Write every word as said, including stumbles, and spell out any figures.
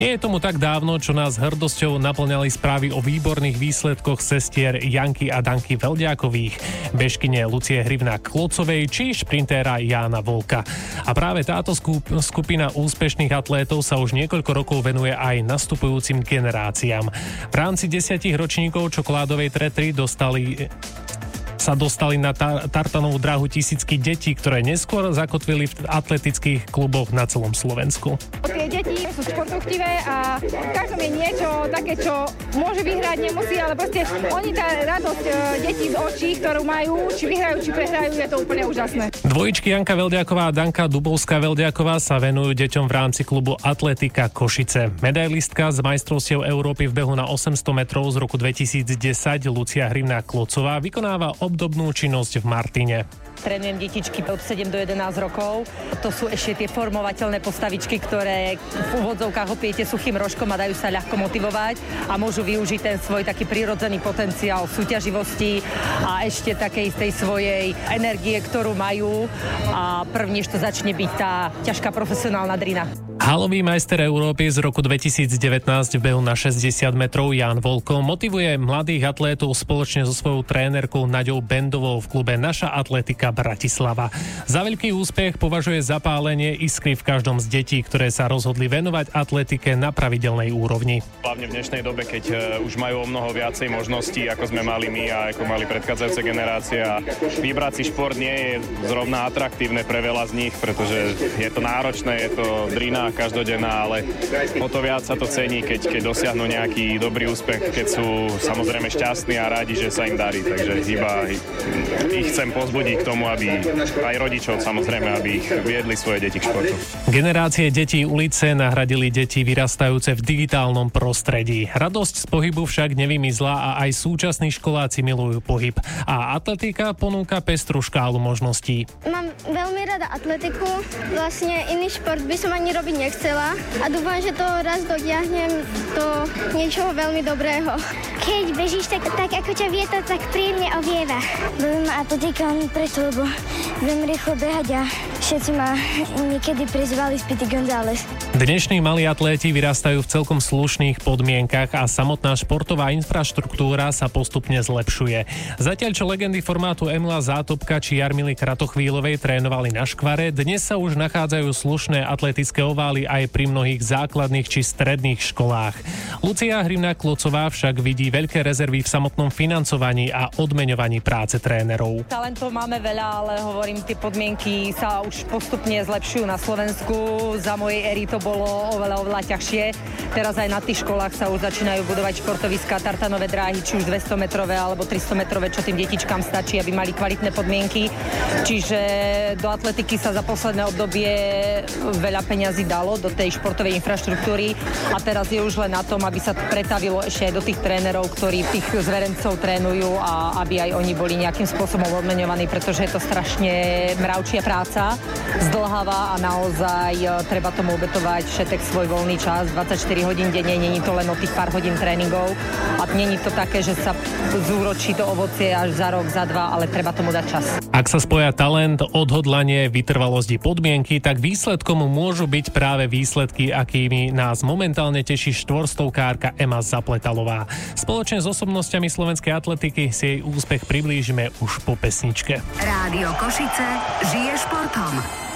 Nie je tomu tak dávno, čo nás hrdosťou naplňali správy o výborných výsledkoch sestier Janky a Danky Veldiakových, bežkyne Lucie Hrivnák-Klocovej či šprintéra Jána Volka. A práve táto skupina úspešných atlétov sa už niekoľko rokov venuje aj nastupujúcim generáciám. V rámci desiatich ročníkov čokoládovej tretry dostali... sa dostali na tar- tartanovú dráhu tisícky detí, ktoré neskôr zakotvili v atletických kluboch na celom Slovensku. Tie deti sú športovtivé a v každom je niečo také, čo môže vyhrať, nemusí, ale proste oni tá radosť detí z očí, ktorú majú, či vyhrajú, či prehrajú, je to úplne úžasné. Dvojičky Janka Veldiaková a Danka Dubovská-Veldiaková sa venujú deťom v rámci klubu Atletika Košice. Medailistka z majstrovstiev Európy v behu na osemsto metrov z roku dvetisícdesať Lucia Hrivnák-Klocová vykonáva obdobnú činnosť v Martine. Trénujem detičky od sedem do jedenásť rokov. To sú ešte tie formovateľné postavičky, ktoré v úvodzovkách opiete suchým rožkom a dajú sa ľahko motivovať a môžu využiť ten svoj taký prirodzený potenciál súťaživosti a ešte takej tej svojej energie, ktorú majú a prvne, než to začne byť tá ťažká profesionálna drina. Halový majster Európy z roku dvetisícdevätnásť v behu na šesťdesiat metrov Ján Volko motivuje mladých atlétov spoločne so svojou trénerkou Naďou Bendovou v klube Naša atletika Bratislava. Za veľký úspech považuje zapálenie iskry v každom z detí, ktoré sa rozhodli venovať atletike na pravidelnej úrovni. Hlavne v dnešnej dobe, keď už majú o mnoho viacej možností, ako sme mali my a ako mali predchádzajúce generácie. A vybrať si šport nie je zrovna atraktívne pre veľa z nich, pretože je to náročné, je to drina každodenná, ale o to viac sa to cení, keď, keď dosiahnu nejaký dobrý úspech, keď sú samozrejme šťastní a rádi, že sa im darí. Takže iba ich chcem pozbudiť k tomu, aby aj rodičov samozrejme, aby ich viedli svoje deti k športu. Generácie detí ulice nahradili deti vyrastajúce v digitálnom prostredí. Radosť z pohybu však nevymizla a aj súčasní školáci milujú pohyb. A atletika ponúka pestrú škálu možností. Mám veľmi rada atletiku. Vlastne iný šport by som ani robiť nechcela a dúfam, že to raz dotiahnem do niečoho veľmi dobrého. Keď bežíš tak, tak ako ťa vietor tak príjemne ovieva. Bavím ma atletika preto, lebo viem rýchlo behať a všetci ma niekedy prizvali Speedy González. Dnešní malí atléti vyrastajú v celkom slušných podmienkach a samotná športová infraštruktúra sa postupne zlepšuje. Zatiaľ, čo legendy formátu Emila Zátopka či Jarmily Kratochvílovej trénovali na škvare, dnes sa už nachádzajú slušné atletické ovály aj pri mnohých základných či stredných školách. Lucia Hrivnák-Klocová však vidí veľké rezervy v samotnom financovaní a odmeňovaní práce trénerov. Talentov máme veľa, ale hovorím, tie podmienky sa už postupne zlepšujú na Slovensku. Za mojej éry to bolo oveľa, oveľa ťažšie. Teraz aj na tých školách sa už začínajú budovať športoviská, tartanové dráhy, či už dvestometrové alebo tristometrové, čo tým detičkám stačí, aby mali kvalitné podmienky. Čiže do atletiky sa za posledné obdobie veľa peňazí dalo do tej športovej infraštruktúry a teraz je už len na tom, aby sa to pretavilo ešte aj do tých trénerov, ktorí tých zverencov trénujú a aby aj oni boli nejakým spôsobom odmeňovaní, pretože je to strašne mravčia práca, zdĺhavá a naozaj treba tomu obetovať všetek svoj voľný čas, dvadsaťštyri hodín denne, není to len o tých pár hodín tréningov a není to také, že sa zúročí to ovocie až za rok, za dva, ale treba tomu dať čas. Ak sa spoja talent, odhodlanie, vytrvalosť, podmienky, tak výsledkom môžu byť práve výsledky, akými nás momentálne teší štvorstovkárka Ema Zapletalová. Spoločne s osobnosťami slovenskej atletiky si jej úspech priblížime už po pesničke. Rádio Košice žije športom.